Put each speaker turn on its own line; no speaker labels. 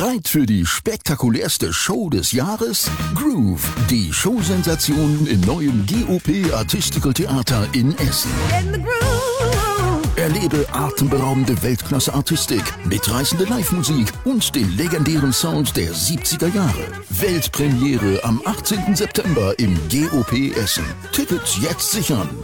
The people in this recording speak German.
Bereit für die spektakulärste Show des Jahres? Groove, die Showsensation im neuen GOP Artistical Theater in Essen. Erlebe atemberaubende Weltklasse-Artistik, mitreißende Live-Musik und den legendären Sound der 70er Jahre. Weltpremiere am 18. September im GOP Essen. Tickets jetzt sichern.